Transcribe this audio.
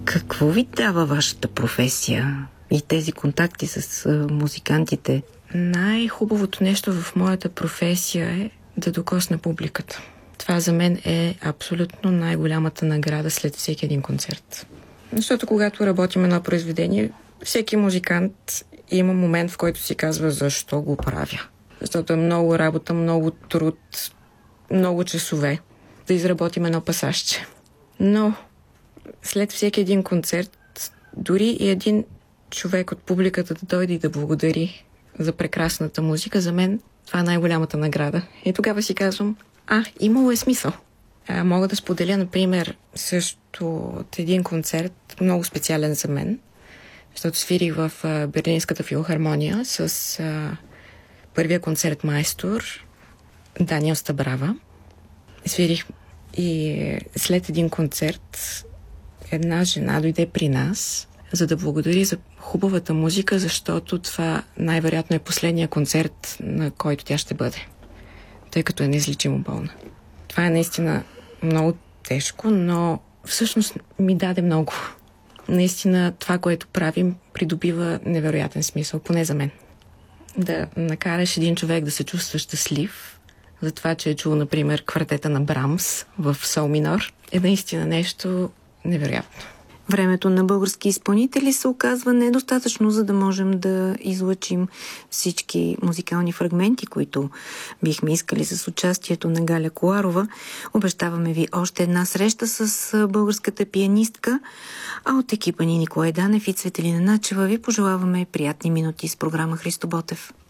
Какво ви дава вашата професия и тези контакти с музикантите? Най-хубавото нещо в моята професия е да докосна публиката. Това за мен е абсолютно най-голямата награда след всеки един концерт. Защото когато работим едно произведение, всеки музикант има момент, в който си казва защо го правя. Защото е много работа, много труд, много часове да изработим едно пасажче. Но след всеки един концерт, дори и един човек от публиката да дойде и да благодари за прекрасната музика, за мен това е най-голямата награда. И тогава си казвам, имало е смисъл. Мога да споделя, например, също от един концерт, много специален за мен, защото свирих в Берлинската филхармония с първия концерт майстор Даниел Стабрава. Свирих и след един концерт една жена дойде при нас, за да благодари за хубавата музика, защото това най-вероятно е последния концерт, на който тя ще бъде, тъй като е неизлечимо болна. Това е наистина много тежко, но всъщност ми даде много. Наистина това, което правим, придобива невероятен смисъл, поне за мен. Да накараш един човек да се чувства щастлив за това, че е чул, например, квартета на Брамс в сол минор, е наистина нещо невероятно. Времето на български изпълнители се оказва недостатъчно, за да можем да излъчим всички музикални фрагменти, които бихме искали с участието на Галя Коларова. Обещаваме ви още една среща с българската пианистка, а от екипа ни Николай Данев и Цветелина Начева ви пожелаваме приятни минути с програма Христо Ботев.